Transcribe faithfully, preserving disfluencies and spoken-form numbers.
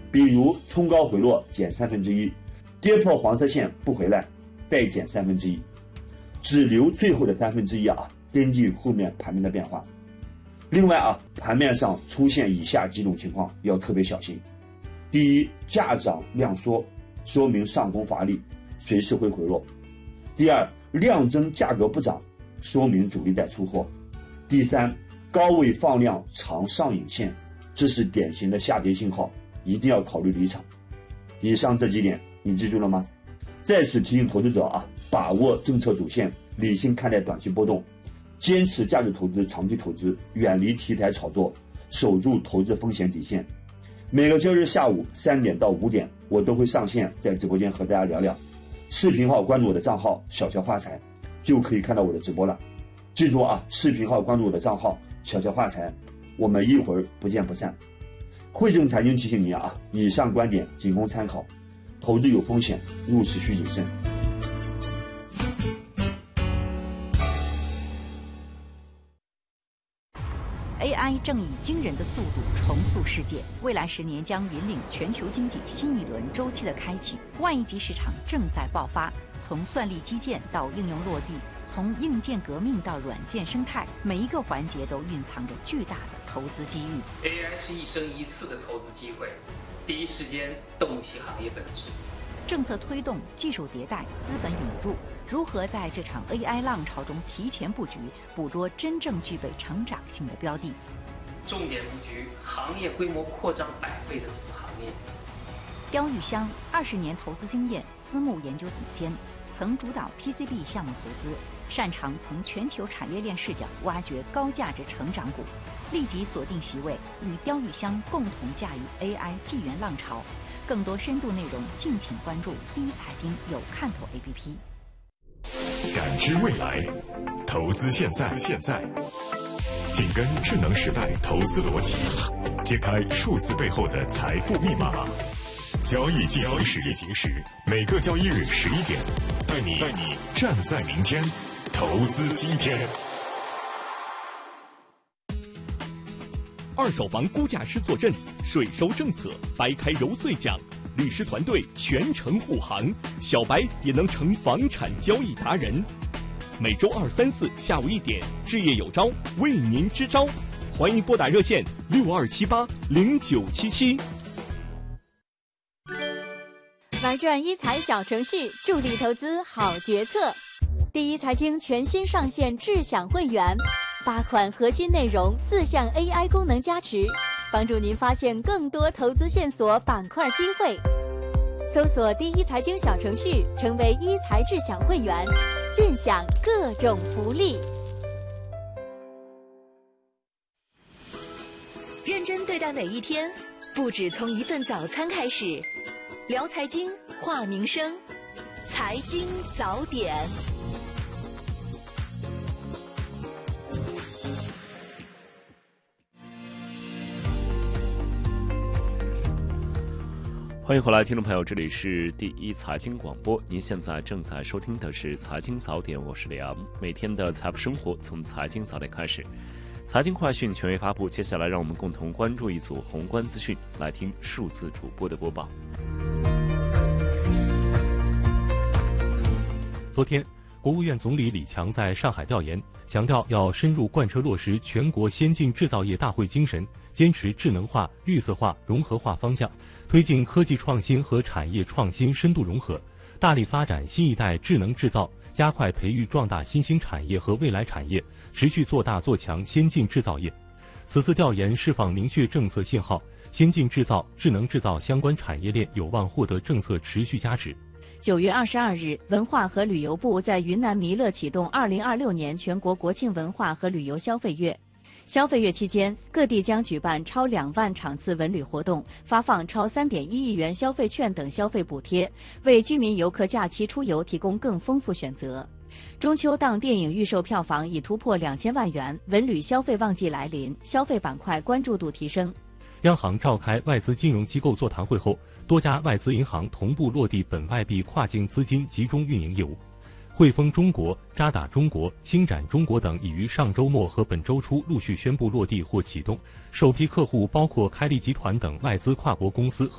比如冲高回落减三分之一，跌破黄色线不回来，再减三分之一，只留最后的三分之一啊，根据后面盘面的变化。另外啊，盘面上出现以下几种情况要特别小心。第一，价涨量缩，说明上攻乏力，随时会回落。第二，量增价格不涨，说明主力在出货。第三，高位放量长上影线，这是典型的下跌信号，一定要考虑离场。以上这几点你记住了吗？在此提醒投资者啊，把握政策主线，理性看待短期波动，坚持价值投资长期投资，远离题材炒作，守住投资风险底线。每个周日下午三点到五点，我都会上线在直播间和大家聊聊。视频号关注我的账号小乔发财，就可以看到我的直播了。记住啊，视频号关注我的账号小乔发财，我们一会儿不见不散。汇正财经提醒您啊，以上观点仅供参考，投资有风险，入市需谨慎。 A I 正以惊人的速度重塑世界，未来十年将引领全球经济新一轮周期的开启。万亿级市场正在爆发，从算力基建到应用落地，从硬件革命到软件生态，每一个环节都蕴藏着巨大的投资机遇。 A I 是一生一次的投资机会，第一时间洞悉行业本质。 政策推动、技术迭代、资本涌入，如何在这场 A I 浪潮中提前布局，捕捉真正具备成长性的标的？ 重点布局行业规模扩张百倍的子行业。 刁玉香二十年投资经验，私募研究总监，曾主导 P C B 项目投资，擅长从全球产业链视角挖掘高价值成长股。立即锁定席位，与刁玉香共同驾驭 A I 纪元浪潮。更多深度内容，敬请关注第一财经有看头 A P P。 感知未来，投资现在，现在紧跟智能时代投资逻辑，揭开数字背后的财富密码。交易进行时，进行时，每个交易日十一点，带你带你站在明天，投资今天。 二手房估价师坐镇，税收政策掰开揉碎讲，律师团队全程护航，小白也能成房产交易达人。每周二、三、四下午一点，置业有招为您支招，欢迎拨打热线六二七八零九七七。 玩转一财小程序，助力投资好决策。第一财经全新上线智享会员。八款核心内容，四项 A I 功能加持，帮助您发现更多投资线索、板块机会。搜索第一财经小程序，成为一财智享会员，尽享各种福利。认真对待每一天，不止从一份早餐开始。聊财经，话民生，财经早点。 欢迎回来，听众朋友，这里是第一财经广播，您现在正在收听的是财经早点，我是李昂。每天的财富生活从财经早点开始，财经快讯权威发布，接下来让我们共同关注一组宏观资讯，来听数字主播的播报。 昨天，国务院总理李强在上海调研，强调要深入贯彻落实全国先进制造业大会精神，坚持智能化、绿色化、融合化方向，推进科技创新和产业创新深度融合，大力发展新一代智能制造，加快培育壮大新兴产业和未来产业，持续做大做强先进制造业。此次调研释放明确政策信号，先进制造、智能制造相关产业链有望获得政策持续加持。 九月二十二日，文化和旅游部在云南弥勒启动二零二六年全国国庆文化和旅游消费月。消费月期间，各地将举办超两万场次文旅活动，发放超三点一亿元消费券等消费补贴，为居民游客假期出游提供更丰富选择。中秋档电影预售票房已突破两千万元，文旅消费旺季来临，消费板块关注度提升。 央行召开外资金融机构座谈会后，多家外资银行同步落地本外币跨境资金集中运营业务。汇丰中国、渣打中国、星展中国等已于上周末和本周初陆续宣布落地或启动，首批客户包括开利集团等外资跨国公司。